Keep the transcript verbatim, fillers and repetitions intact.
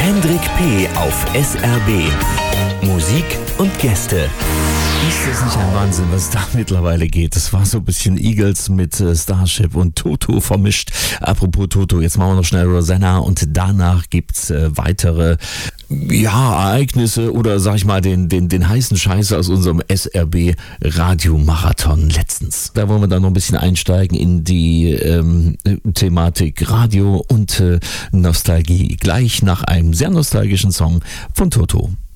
Hendrik P. auf S R B. Musik und Gäste. Ist das nicht ein Wahnsinn, was da mittlerweile geht? Das war so ein bisschen Eagles mit äh, Starship und Toto vermischt. Apropos Toto, jetzt machen wir noch schnell Rosanna und danach gibt's äh, weitere ja, Ereignisse oder sag ich mal den, den, den heißen Scheiß aus unserem S R B Radiomarathon letztens. Da wollen wir dann noch ein bisschen einsteigen in die ähm, Thematik Radio und äh, Nostalgie. Gleich nach einem sehr nostalgischen Song von Toto.